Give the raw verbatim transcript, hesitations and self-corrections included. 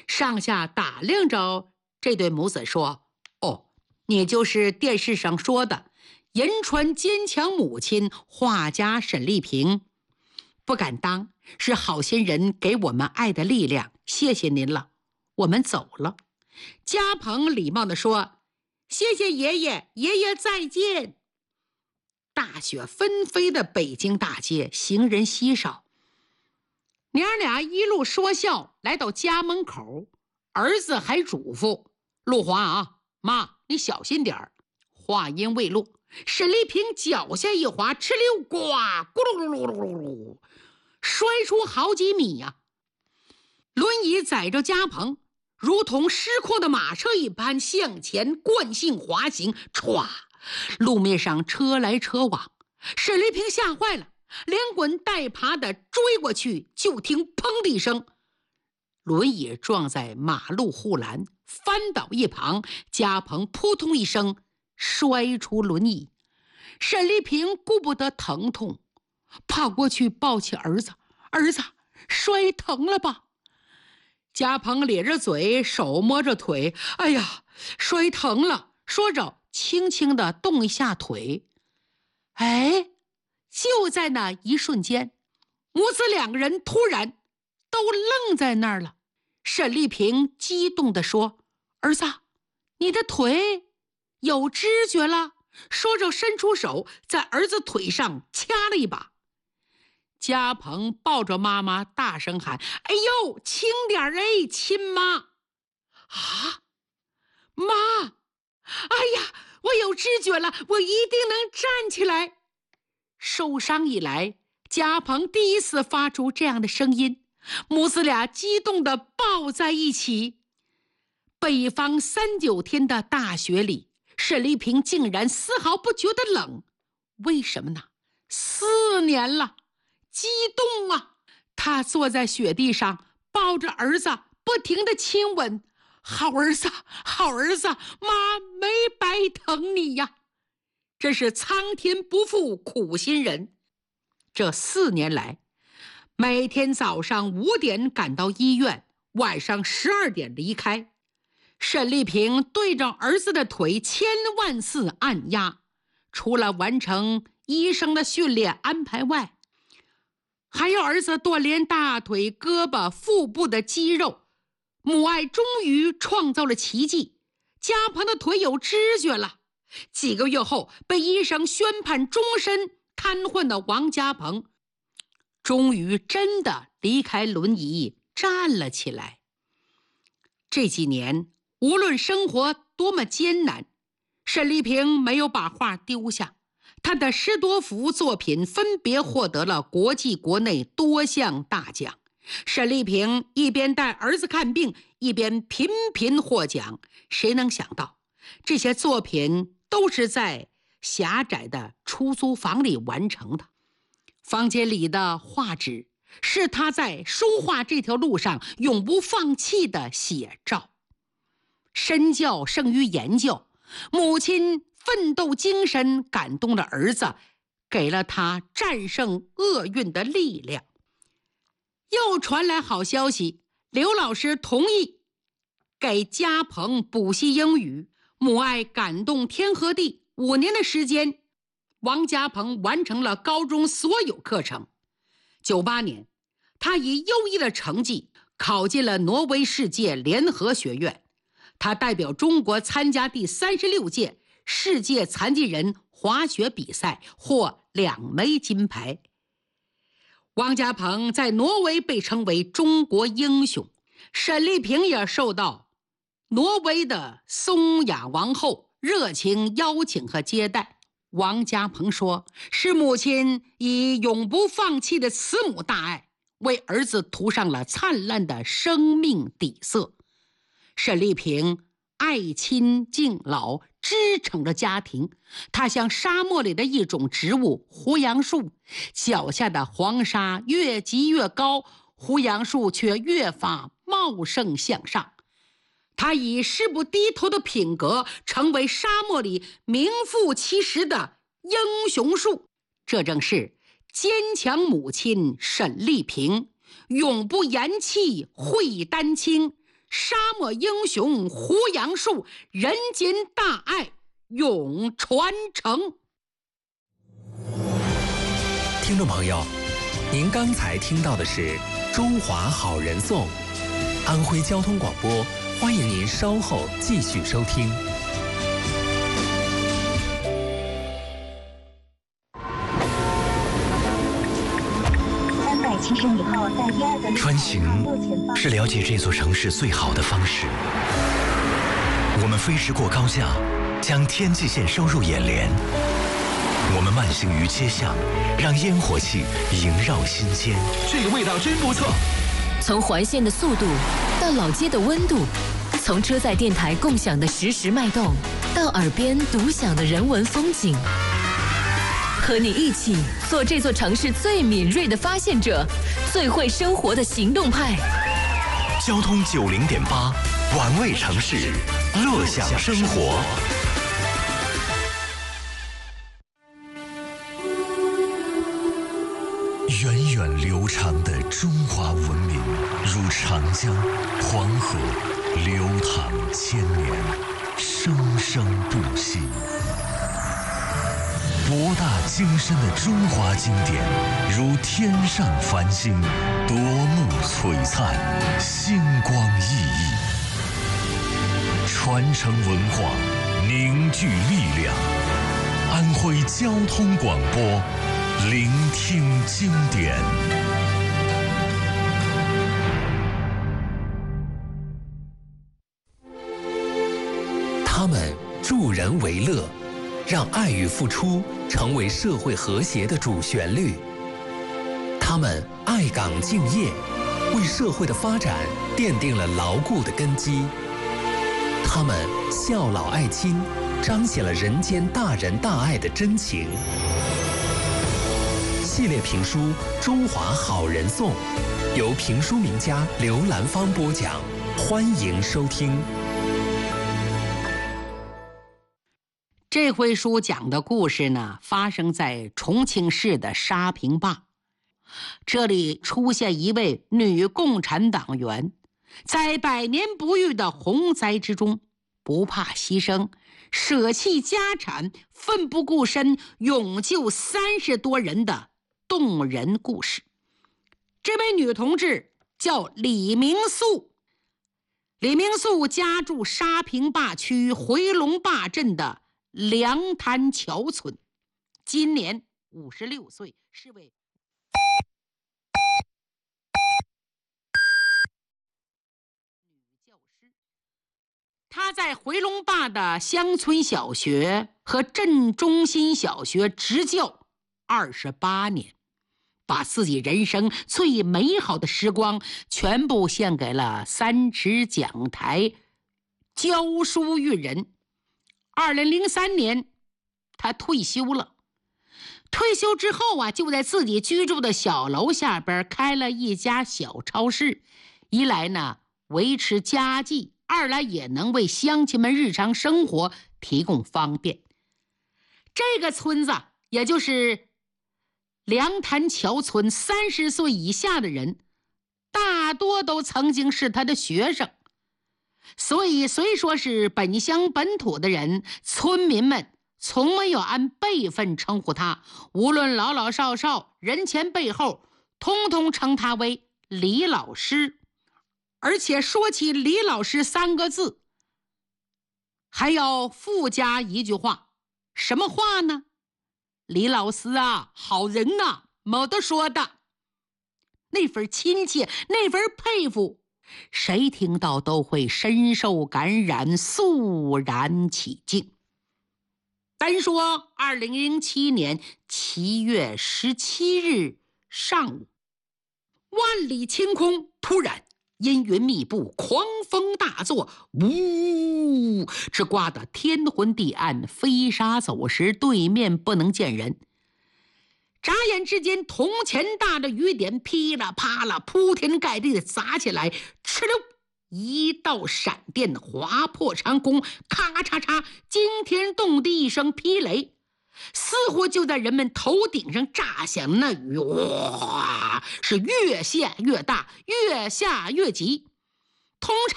上下打量着这对母子说：“哦，你就是电视上说的银川坚强母亲画家沈丽萍，不敢当，是好心人给我们爱的力量，谢谢您了，我们走了。”嘉鹏礼貌地说：“谢谢爷爷，爷爷再见。”大雪纷飞的北京大街，行人稀少。娘俩一路说笑，来到家门口，儿子还嘱咐：“路滑啊，妈，你小心点儿。”话音未落，沈丽萍脚下一滑，哧溜呱，咕噜噜噜噜噜噜，摔出好几米呀、啊！轮椅载着嘉鹏，如同失控的马车一般向前惯性滑行，歘，路面上车来车往。沈丽萍吓坏了，连滚带爬的追过去，就听砰的一声，轮椅撞在马路护栏，翻倒一旁，嘉鹏扑通一声摔出轮椅。沈丽萍顾不得疼痛，跑过去抱起儿子：“儿子，摔疼了吧？”嘉鹏咧着嘴，手摸着腿：“哎呀，摔疼了。”说着轻轻地动一下腿。哎，就在那一瞬间，母子两个人突然都愣在那儿了。沈丽萍激动地说：“儿子，你的腿有知觉了。”说着伸出手在儿子腿上掐了一把。嘉鹏抱着妈妈大声喊：“哎呦，轻点哎，亲妈！”啊，妈！哎呀，我有知觉了，我一定能站起来。受伤以来，嘉鹏第一次发出这样的声音，母子俩激动地抱在一起。北方三九天的大雪里，沈丽萍竟然丝毫不觉得冷，为什么呢？四年了，激动啊！她坐在雪地上，抱着儿子，不停地亲吻。好儿子，好儿子，妈没白疼你呀！这是苍天不负苦心人。这四年来，每天早上五点赶到医院，晚上十二点离开。沈丽萍对着儿子的腿千万次按压，除了完成医生的训练安排外，还要儿子锻炼大腿、胳膊、腹部的肌肉。母爱终于创造了奇迹，嘉鹏的腿有知觉了。几个月后，被医生宣判终身瘫痪的王嘉鹏，终于真的离开轮椅站了起来。这几年，无论生活多么艰难，沈丽萍没有把画丢下。她的十多幅作品分别获得了国际国内多项大奖。沈丽萍一边带儿子看病，一边频频获奖。谁能想到，这些作品都是在狭窄的出租房里完成的。房间里的画纸是他在书画这条路上永不放弃的写照。身教胜于言教，母亲奋斗精神感动了儿子，给了他战胜厄运的力量。又传来好消息，刘老师同意给嘉鹏补习英语。母爱感动天和地，五年的时间，王嘉鹏完成了高中所有课程。九八年，他以优异的成绩考进了挪威世界联合学院。他代表中国参加第三十六届世界残疾人滑雪比赛，获两枚金牌。王嘉鹏在挪威被称为中国英雄，沈丽萍也受到挪威的松雅王后热情邀请和接待。王嘉鹏说，是母亲以永不放弃的慈母大爱，为儿子涂上了灿烂的生命底色。沈丽萍爱亲敬老，支撑着家庭。她像沙漠里的一种植物胡杨树，脚下的黄沙越积越高，胡杨树却越发茂盛向上。她以誓不低头的品格，成为沙漠里名副其实的英雄树。这正是坚强母亲沈丽萍，永不言弃会丹青， 沙漠英雄胡杨树，人间大爱永传承。 听众朋友，您刚才听到的是《中华好人颂》，安徽交通广播，欢迎您稍后继续收听。 穿行是了解这座城市最好的方式。我们飞驰过高架，将天际线收入眼帘。我们慢行于街巷，让烟火气萦绕心间。 这个味道真不错。 从环线的速度到老街的温度，从车载电台共享的实时脉动，到耳边独享的人文风景。和你一起做这座城市最敏锐的发现者，最会生活的行动派。 交通九零点八，玩味城市，乐享生活。源远流长的中华文明，如长江、黄河，流淌千年，生生不息。博大精深的中华经典，如天上繁星，夺目璀璨，星光熠熠。传承文化，凝聚力量。安徽交通广播，聆听经典。 他们助人为乐，让爱与付出成为社会和谐的主旋律。他们爱岗敬业，为社会的发展奠定了牢固的根基。他们孝老爱亲，彰显了人间大仁大爱的真情。系列评书《中华好人颂》，由评书名家刘兰芳播讲，欢迎收听。 这回书讲的故事呢，发生在重庆市的沙坪坝。这里出现一位女共产党员，在百年不遇的洪灾之中，不怕牺牲，舍弃家产，奋不顾身，勇救三十多人的动人故事。这位女同志叫李明素。李明素家住沙坪坝区回龙坝镇的梁滩桥村，今年五十六岁，是位女教师。她在回龙坝的乡村小学和镇中心小学执教二十八年，把自己人生最美好的时光全部献给了三尺讲台，教书育人。二零零三年，他退休了。退休之后啊，就在自己居住的小楼下边开了一家小超市，一来呢维持家计，二来也能为乡亲们日常生活提供方便。这个村子，也就是梁滩桥村，三十岁以下的人大多都曾经是他的学生。所以虽说是本乡本土的人，村民们从没有按辈分称呼他，无论老老少少，人前背后通通称他为李老师。而且说起李老师三个字，还要附加一句话，什么话呢？李老师啊，好人呐、啊，没得说的。那份亲切，那份佩服，谁听到都会深受感染，肃然起敬。单说二零零七年七月十七日上午，万里晴空，突然阴云密布，狂风大作，呜，这刮得天昏地暗，飞沙走石，对面不能见人。眨眼之间，铜钱大的雨点噼啦啪啦铺天盖地的砸起来，哧溜，一道闪电划破长空，咔嚓嚓，惊天动地一声霹雷，似乎就在人们头顶上炸响的那雨，哇，是越下越大，越下越急。铜